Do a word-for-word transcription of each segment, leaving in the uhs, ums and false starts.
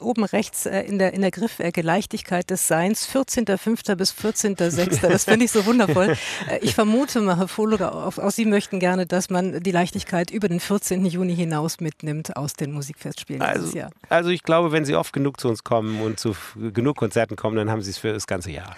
steht oben rechts äh, in der, in der Griffecke Leichtigkeit des Seins, vierzehnter fünfter bis vierzehnter sechster Das finde ich so wundervoll. Äh, ich vermute mal, Herr Vologer, auch, auch Sie möchten gerne, dass man die Leichtigkeit über den vierzehnten Juni hinaus mitnimmt aus den Musikfestspielen also, dieses Jahr. Also ich glaube, wenn Sie oft genug zu uns kommen und zu genug Konzerten kommen, dann haben Sie es für das ganze Jahr.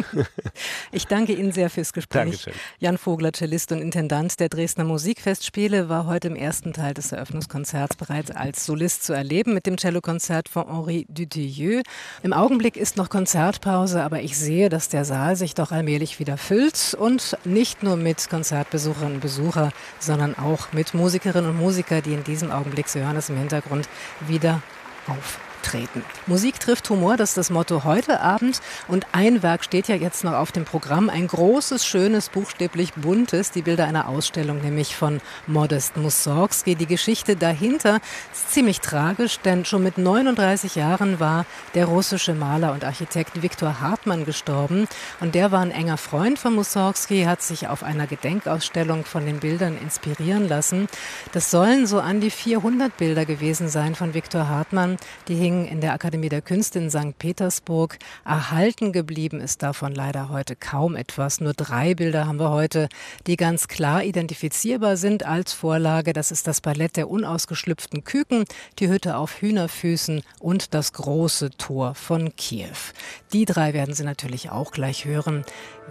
Ich danke Ihnen sehr fürs Gespräch. Dankeschön. Jan Vogler, Cellist und Intendant der Dresdner Musikfestspiele, war heute im ersten Teil des Eröffnungskonzerts bereits als Solist zu erleben mit dem Cellokonzert von Henri Dutilleux. Im Augenblick ist noch Konzertpause, aber ich sehe, dass der Saal sich doch allmählich wieder füllt und nicht nur mit Konzertbesucherinnen und Besuchern, sondern auch mit Musikerinnen und Musikern, die in diesem Augenblick, Sie hören es im Hintergrund, wieder auftreten. Musik trifft Humor, das ist das Motto heute Abend. Und ein Werk steht ja jetzt noch auf dem Programm. Ein großes, schönes, buchstäblich buntes, die Bilder einer Ausstellung, nämlich von Modest Mussorgsky. Die Geschichte dahinter ist ziemlich tragisch, denn schon mit neununddreißig Jahren war der russische Maler und Architekt Viktor Hartmann gestorben. Und der war ein enger Freund von Mussorgsky, hat sich auf einer Gedenkausstellung von den Bildern inspirieren lassen. Das sollen so an die vierhundert Bilder gewesen sein von Viktor Hartmann. Die hingen in der Akademie der Künste in Sankt Petersburg. Erhalten geblieben ist davon leider heute kaum etwas. Nur drei Bilder haben wir heute, die ganz klar identifizierbar sind als Vorlage. Das ist das Ballett der unausgeschlüpften Küken, die Hütte auf Hühnerfüßen und das große Tor von Kiew. Die drei werden Sie natürlich auch gleich hören.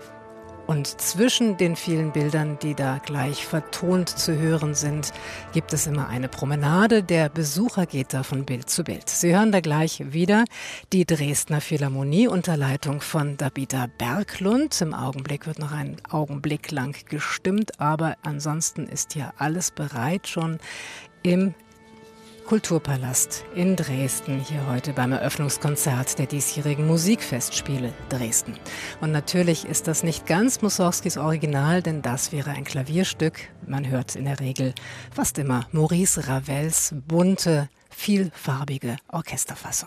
Und zwischen den vielen Bildern, die da gleich vertont zu hören sind, gibt es immer eine Promenade. Der Besucher geht da von Bild zu Bild. Sie hören da gleich wieder die Dresdner Philharmonie unter Leitung von Dabita Berglund. Im Augenblick wird noch einen Augenblick lang gestimmt, aber ansonsten ist hier alles bereit schon im Kulturpalast in Dresden, hier heute beim Eröffnungskonzert der diesjährigen Musikfestspiele Dresden. Und natürlich ist das nicht ganz Mussorgskys Original, denn das wäre ein Klavierstück. Man hört in der Regel fast immer Maurice Ravels bunte, vielfarbige Orchesterfassung.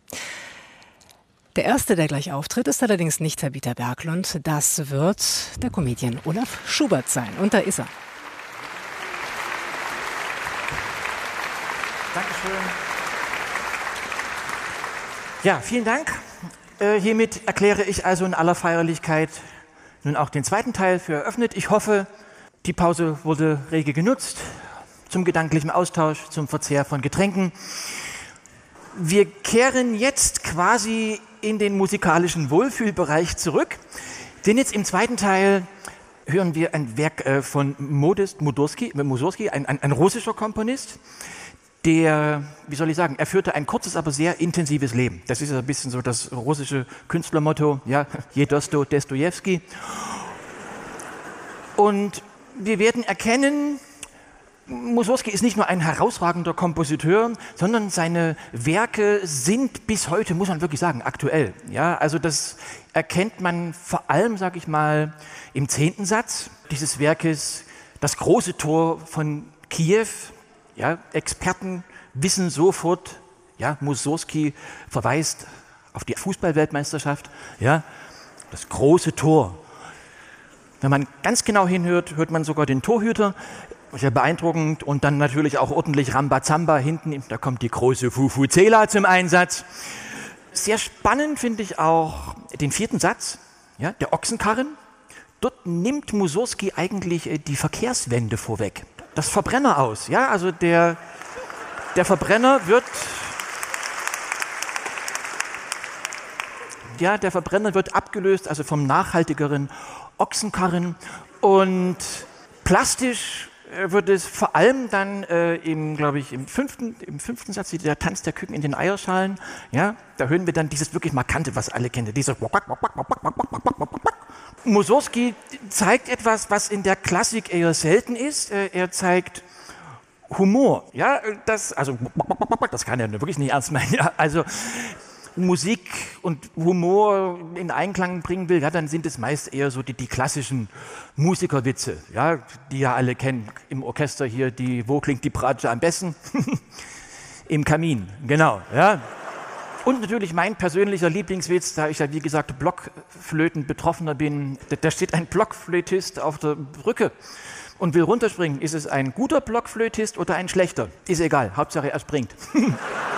Der erste, der gleich auftritt, ist allerdings nicht Dabita Berglund. Das wird der Comedian Olaf Schubert sein. Und da ist er. Dankeschön. Ja, vielen Dank. Äh, hiermit erkläre ich also in aller Feierlichkeit nun auch den zweiten Teil für eröffnet. Ich hoffe, die Pause wurde rege genutzt zum gedanklichen Austausch, zum Verzehr von Getränken. Wir kehren jetzt quasi in den musikalischen Wohlfühlbereich zurück, denn jetzt im zweiten Teil hören wir ein Werk äh, von Modest Mussorgsky, ein, ein, ein russischer Komponist, der, wie soll ich sagen, er führte ein kurzes, aber sehr intensives Leben. Das ist ein bisschen so das russische Künstlermotto, ja, je Dosto Dostojewski. Und wir werden erkennen, Mussorgsky ist nicht nur ein herausragender Kompositeur, sondern seine Werke sind bis heute, muss man wirklich sagen, aktuell. Ja, also das erkennt man vor allem, sage ich mal, im zehnten Satz dieses Werkes, das große Tor von Kiew. Ja, Experten wissen sofort, ja, Mussorgsky verweist auf die Fußballweltmeisterschaft, ja, das große Tor. Wenn man ganz genau hinhört, hört man sogar den Torhüter, sehr beeindruckend, und dann natürlich auch ordentlich Rambazamba hinten, da kommt die große Vuvuzela zum Einsatz. Sehr spannend finde ich auch den vierten Satz, ja, der Ochsenkarren. Dort nimmt Mussorgsky eigentlich die Verkehrswende vorweg. Das Verbrenner aus, ja, also der, der Verbrenner wird, ja, der Verbrenner wird abgelöst, also vom nachhaltigeren Ochsenkarren, und plastisch wird es vor allem dann äh, im, glaube ich, im fünften, im fünften Satz, der Tanz der Küken in den Eierschalen, ja, da hören wir dann dieses wirklich markante, was alle kennen, dieses Mussorgsky zeigt etwas, was in der Klassik eher selten ist. Er zeigt Humor. Ja, das, also, das kann er wirklich nicht ernst meinen. Ja, also Musik und Humor in Einklang bringen will, ja, dann sind es meist eher so die, die klassischen Musikerwitze, ja, die ja alle kennen. Im Orchester hier, die, wo klingt die Bratsche am besten? Im Kamin, genau. Ja. Und natürlich mein persönlicher Lieblingswitz, da ich ja wie gesagt Blockflöten-Betroffener bin, da steht ein Blockflötist auf der Brücke und will runterspringen. Ist es ein guter Blockflötist oder ein schlechter? Ist egal, Hauptsache er springt.